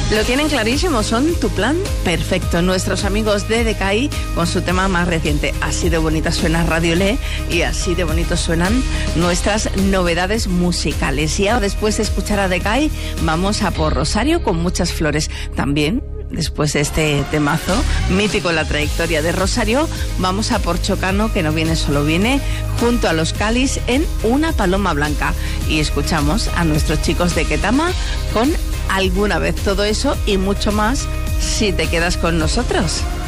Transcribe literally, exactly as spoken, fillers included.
Lo tienen clarísimo, son tu plan perfecto. Nuestros amigos de Decay con su tema más reciente. Así de bonita suena Radio Le y así de bonito suenan nuestras novedades musicales. Y ahora, después de escuchar a Decay, vamos a por Rosario con muchas flores. También, después de este temazo mítico en la trayectoria de Rosario, vamos a por Chocano, que no viene solo, viene junto a los Calis en Una paloma blanca. Y escuchamos a nuestros chicos de Ketama con Alguna vez. Todo eso y mucho más si te quedas con nosotros.